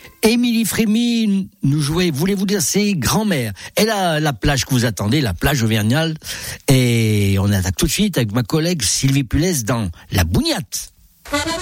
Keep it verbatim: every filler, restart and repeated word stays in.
Émilie Frémy nous jouait Voulez-vous danser grand-mère. Et là, la plage que vous attendez, la plage auvergnale. Et on attaque tout de suite avec ma collègue Sylvie Pulès dans La Bougnate.